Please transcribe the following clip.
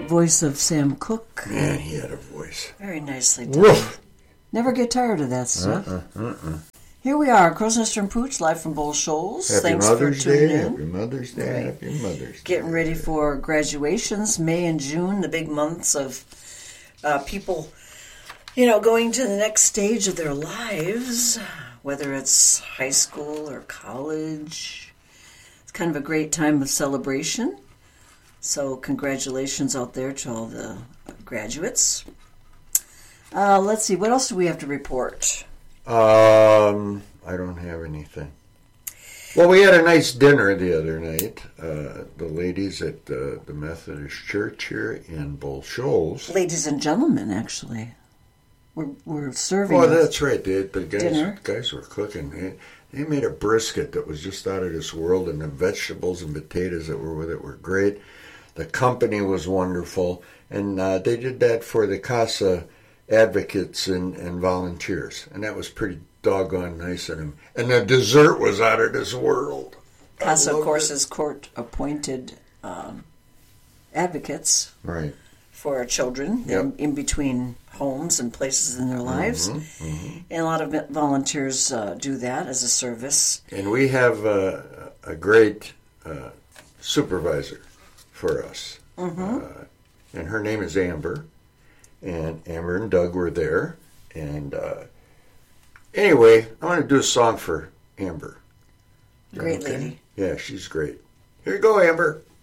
voice of Sam Cooke. Man, he had a voice. Very nicely done. Woof. Never get tired of that stuff. Here we are, Crow's Nest and Pooch, live from Bull Shoals. Happy Thanks Mother's for tuning Day, in. Happy Mother's Day, Right. Happy Mother's Day. Getting ready for graduations, May and June, the big months of people, going to the next stage of their lives, whether it's high school or college. It's kind of a great time of celebration. So congratulations out there to all the graduates. Let's see, what else do we have to report? I don't have anything. Well, we had a nice dinner the other night. The ladies at the Methodist Church here in Bull Shoals. Ladies and gentlemen, actually. We're serving. Oh, that's right. The dinner. guys were cooking. They made a brisket that was just out of this world, and the vegetables and potatoes that were with it were great. The company was wonderful, and they did that for the CASA advocates and volunteers, and that was pretty doggone nice of them. And the dessert was out of this world. CASA, of course, is court-appointed advocates Right. for our children in between homes and places in their lives. And a lot of volunteers do that as a service. And we have a great supervisor for us. And her name is Amber. And Amber and Doug were there. And anyway, I want to do a song for Amber. Great lady. Yeah, she's great. Here you go, Amber.